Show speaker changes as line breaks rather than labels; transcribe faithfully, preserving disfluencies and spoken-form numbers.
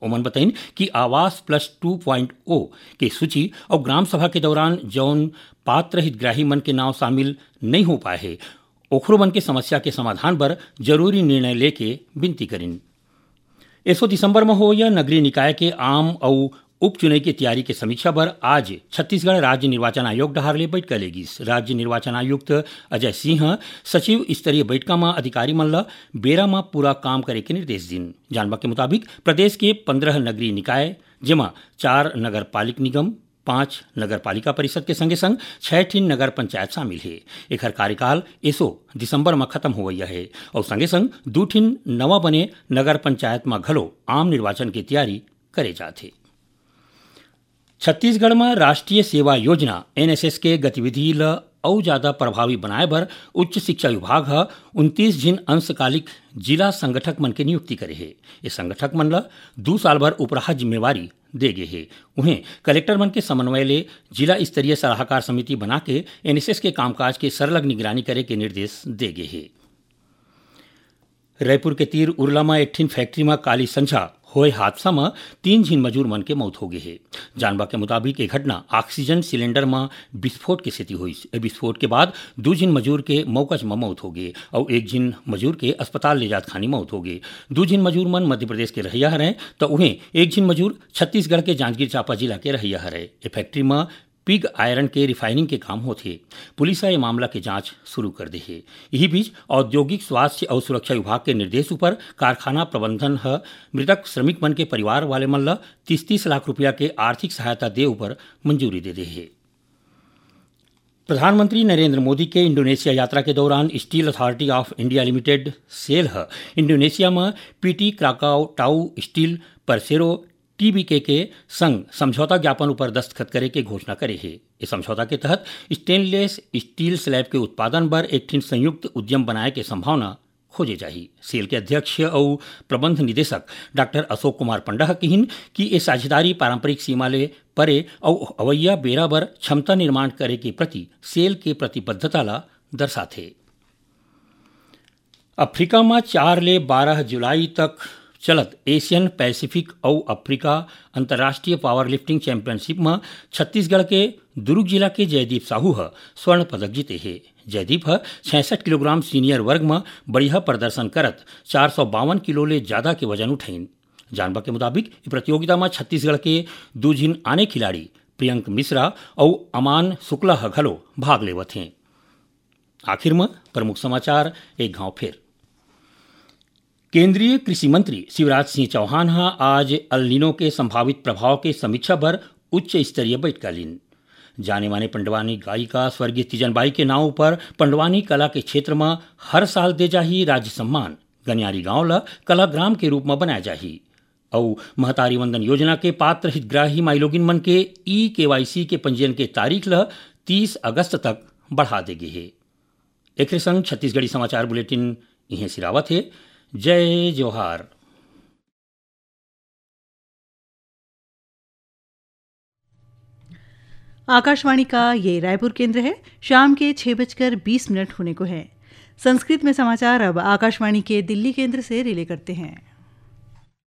ओमन बताइन कि आवास प्लस टू पॉइंट ओ के सूची और ग्राम सभा के दौरान जौन पात्र हितग्राही मन के नाव शामिल नहीं हो पाए है ओखरो मन के समस्या के समाधान पर जरूरी निर्णय लेके विनती करिन। एसो दिसंबर में हो या नगरीय निकाय के आम और उपचुनाव की तैयारी के समीक्षा पर आज छत्तीसगढ़ राज्य निर्वाचन आयोग डहारले बैठक लेगी। राज्य निर्वाचन आयुक्त अजय सिंह सचिव स्तरीय बैठक में अधिकारी मन ला बेरा में पूरा काम करे के निर्देश दिन। जानवा के मुताबिक प्रदेश के पंद्रह नगरीय निकाय जेमा चार नगर पालिक निगम पांच नगर पालिका परिषद के संगे संग छह ठीन नगर पंचायत शामिल है। एक कार्यकाल एसो दिसंबर में खत्म हो गया है और संगे संग दू ठीन नवा बने नगर पंचायत में घलो आम निर्वाचन की तैयारी करे जाते। छत्तीसगढ़ में राष्ट्रीय सेवा योजना एनएसएस के गतिविधि ल और ज्यादा प्रभावी बनाए बर उच्च शिक्षा विभाग ह उनतीस जिन अंशकालिक जिला संगठक मन के नियुक्ति करे है। ये संगठक मन ला दो साल भर उपराह जिम्मेवारी दे गे है। उन्हें कलेक्टर मन के समन्वय ले जिला स्तरीय सलाहकार समिति बना के एनएसएस के कामकाज के सरलग निगरानी करे के निर्देश दे गे है। रायपुर के तीर उरला में एक ठीन फैक्ट्री में काली संझा होए हादसा में तीन झीन मजूर मन के मौत हो गई है। जानवा के मुताबिक ये घटना ऑक्सीजन सिलेंडर में विस्फोट की स्थिति हुई। विस्फोट के बाद दो झीन मजूर के मौकज में मौत हो गई और एक झीन मजूर के अस्पताल ले जात खानी मौत हो गई। दो झीन मजूर मन मध्य प्रदेश के रहिया हरे तो उन्हें एक झीन मजूर छत्तीसगढ़ के जांजगीर चांपा जिला के रहिया हरे। ये फैक्ट्री में पिग आयरन के रिफाइनिंग के काम होते। पुलिस ये मामला की जांच शुरू कर दी है। यही बीच औद्योगिक स्वास्थ्य और सुरक्षा विभाग के निर्देश पर कारखाना प्रबंधन ह मृतक श्रमिक मन के परिवार वाले मन ला तीस तीस लाख रुपया के आर्थिक सहायता दे ऊपर मंजूरी दे दे है। प्रधानमंत्री नरेंद्र मोदी के इंडोनेशिया यात्रा के दौरान steel authority of India limited sale ह इंडोनेशिया में पीटी क्राकाओ टाउ स्टील परसेरो टीबीके के संग समझौता ज्ञापन ऊपर दस्तखत करे के घोषणा करे है। इस समझौता के तहत स्टेनलेस स्टील स्लैब के उत्पादन पर एक ठीन संयुक्त उद्यम बनाए के संभावना खोजे जाही। सेल के अध्यक्ष और प्रबंध निदेशक डॉक्टर अशोक कुमार पंडा कहिन कि ये साझेदारी पारंपरिक सीमा ले परे और अवैया बेरा बर क्षमता निर्माण करे के प्रति सेल के प्रतिबद्धता ला दर्शाथे। अफ्रीका में चार ले बारह जुलाई तक चलत एशियन पैसिफिक और अफ्रीका अंतर्राष्ट्रीय पावर लिफ्टिंग चैंपियनशिप में छत्तीसगढ़ के दुर्ग जिला के जयदीप साहू ह स्वर्ण पदक जीते है। जयदीप ह छियासठ किलोग्राम सीनियर वर्ग में बढ़िया प्रदर्शन करत चार सौ बावन किलो ले ज्यादा के वजन उठैन। जानवा के मुताबिक प्रतियोगिता में छत्तीसगढ़ के दो जिन आने खिलाड़ी प्रियंक मिश्रा और अमान शुक्ला ह घलो भाग लेवत हैं। आखिर में प्रमुख समाचार एक गांव फिर। केंद्रीय कृषि मंत्री शिवराज सिंह चौहान हा आज अल नीनो के संभावित प्रभाव के समीक्षा पर उच्च स्तरीय बैठक लीन। जाने माने पंडवानी गायिका स्वर्गीय तीजनबाई के नाव पर पंडवानी कला के क्षेत्र में हर साल दे जाही राज्य सम्मान गनियारी गांव ला कलाग्राम के रूप में बनाया जाही और महतारी वंदन योजना के पात्र हितग्राही माइलोगिन मन के ई केवाईसी के पंजीयन के तारीख ला तीस अगस्त तक बढ़ा दे गई है। एक संग छत्तीसगढ़ी समाचार बुलेटिन इहें सिरावत है। जय जोहार।
आकाशवाणी का ये रायपुर केंद्र है। शाम के छह बजकर बीस मिनट होने को है। संस्कृत में समाचार अब आकाशवाणी के दिल्ली केंद्र से रिले करते हैं।